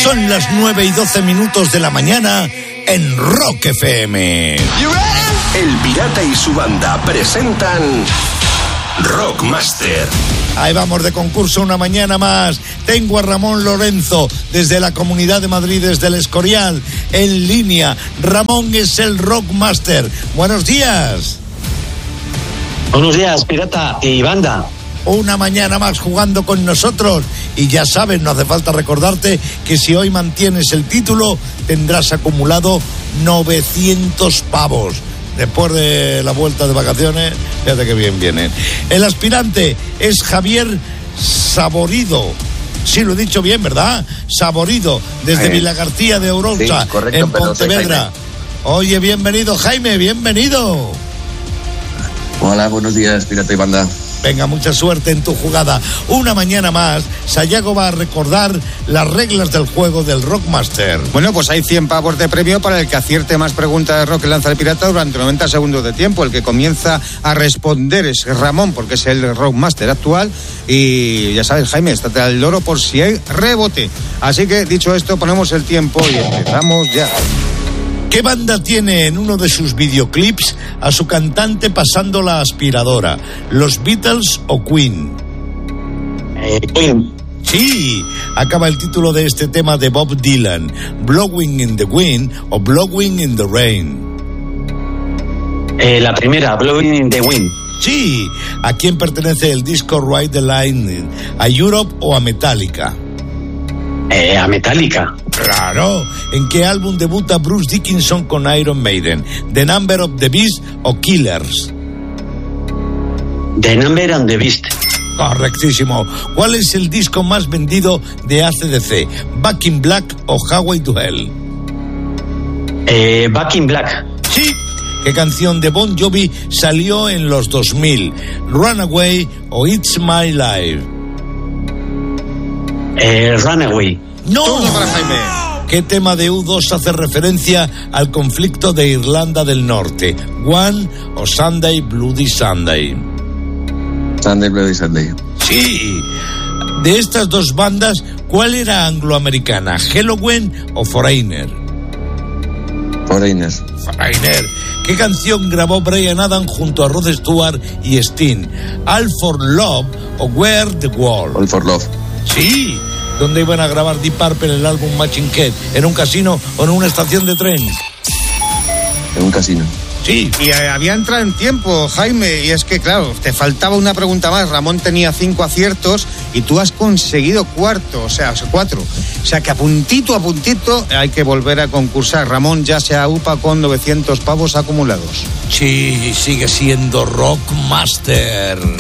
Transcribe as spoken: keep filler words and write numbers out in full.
Son las nueve y doce minutos de la mañana en Rock F M. El Pirata y su banda presentan Rockmaster. Ahí vamos de concurso una mañana más. Tengo a Ramón Lorenzo desde la Comunidad de Madrid, desde el Escorial, en línea. Ramón es el Rockmaster. Buenos días. Buenos días, Pirata y banda. Una mañana más jugando con nosotros. Y ya sabes, no hace falta recordarte que si hoy mantienes el título, tendrás acumulado novecientos pavos. Después de la vuelta de vacaciones, fíjate que bien vienen. El aspirante es Javier Saborido. Sí, lo he dicho bien, ¿verdad? Saborido, desde eh, Vilagarcía de Ourosa, sí, correcto, en Pontevedra. Oye, bienvenido, Jaime, bienvenido. Hola, buenos días, Pirata y banda. Venga, mucha suerte en tu jugada. Una mañana más, Sayago va a recordar las reglas del juego del Rockmaster. Bueno, pues hay cien pavos de premio para el que acierte más preguntas de rock que lanza el pirata durante noventa segundos de tiempo. El que comienza a responder es Ramón, porque es el Rockmaster actual. Y ya sabes, Jaime, estate al loro por si hay rebote. Así que, dicho esto, ponemos el tiempo y empezamos ya. ¿Qué banda tiene en uno de sus videoclips a su cantante pasando la aspiradora? ¿Los Beatles o Queen? Eh, Queen. Sí, acaba el título de este tema de Bob Dylan. ¿Blowing in the Wind o Blowing in the Rain? Eh, la primera, Blowing in the Wind. Sí, ¿a quién pertenece el disco Ride the Lightning? ¿A Europe o a Metallica? Eh, a Metallica. Claro. ¿En qué álbum debuta Bruce Dickinson con Iron Maiden? ¿The Number of the Beast o Killers? The Number of the Beast. Correctísimo. ¿Cuál es el disco más vendido de A C D C? ¿Back in Black o Highway to Hell? Eh, Back in Black. Sí. ¿Qué canción de Bon Jovi salió en los dos mil? ¿Runaway o It's My Life? Eh, Runaway. ¡No! Para Jaime. ¿Qué tema de U dos hace referencia al conflicto de Irlanda del Norte? ¿One o Sunday Bloody Sunday? Sunday Bloody Sunday. Sí. De estas dos bandas, ¿cuál era angloamericana? ¿Halloween o Foreigner? Foreigner. Foreigner. ¿Qué canción grabó Bryan Adams junto a Rod Stewart y Sting? ¿All for Love o Where the World? All for Love. Sí. ¿Dónde iban a grabar Deep Purple el álbum Machine Head? ¿En un casino o en una estación de tren? En un casino. Sí. Y eh, había entrado en tiempo, Jaime, y es que, claro, te faltaba una pregunta más. Ramón tenía cinco aciertos y tú has conseguido cuarto, o sea, cuatro. O sea, que a puntito, a puntito hay que volver a concursar. Ramón ya se aupa con novecientos pavos acumulados. Sí, sigue siendo Rockmaster.